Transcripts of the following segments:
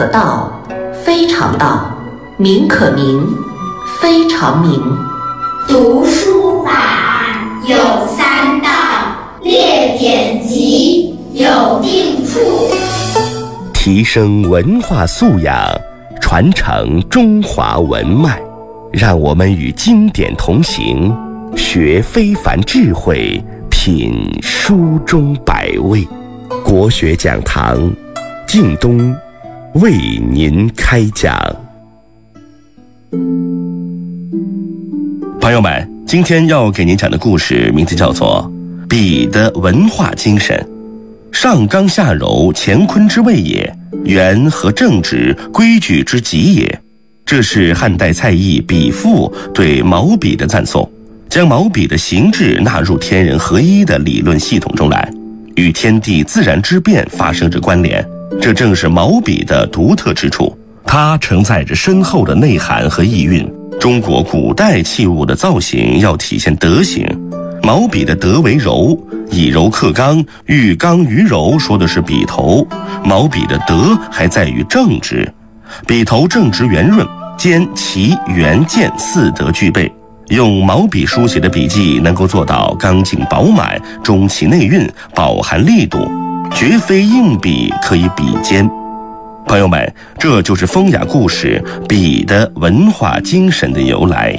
可道，非常道；名可名，非常名。 读书法有三到，列典籍有定处。 提升文化素养，传承中华文脉，让我们与经典同行，学非凡智慧，品书中百味。国学讲堂，靳东为您开讲。朋友们，今天要给您讲的故事名字叫做《笔的文化精神》。上刚下柔，乾坤之谓也，圆和正直，规矩之极也。这是汉代蔡邕笔赋对毛笔的赞颂，将毛笔的形制纳入天人合一的理论系统中来，与天地自然之变发生着关联。这正是毛笔的独特之处，它承载着深厚的内涵和意蕴。中国古代器物的造型要体现德行，毛笔的德为柔，以柔克刚，寓刚于柔，说的是笔头。毛笔的德还在于正直，笔头正直圆润，兼齐圆健四德具备。用毛笔书写的笔记能够做到刚劲饱满，中其内蕴，饱含力度，绝非硬笔可以比肩。朋友们，这就是风雅故事笔的文化精神的由来。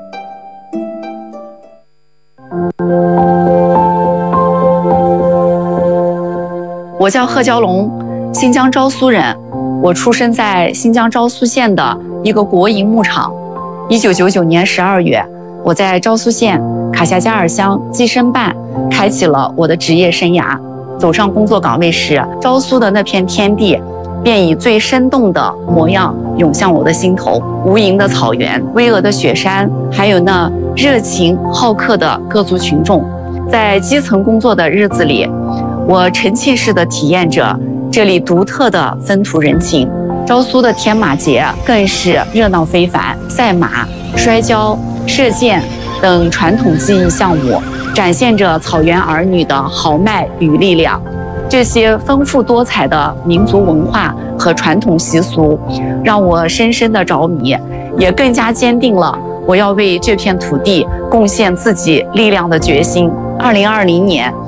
我叫贺娇龙，新疆昭苏人。我出生在新疆昭苏县的一个国营牧场。1999年12月，我在昭苏县卡夏加尔乡计生办开启了我的职业生涯。走上工作岗位时，昭苏的那片天地便以最生动的模样涌向我的心头。无垠的草原，巍峨的雪山，还有那热情好客的各族群众。在基层工作的日子里，我沉浸式地体验着这里独特的风土人情。昭苏的天马节更是热闹非凡，赛马、摔跤、射箭等传统技艺项目展现着草原儿女的豪迈与力量。这些丰富多彩的民族文化和传统习俗让我深深的着迷，也更加坚定了我要为这片土地贡献自己力量的决心。2020年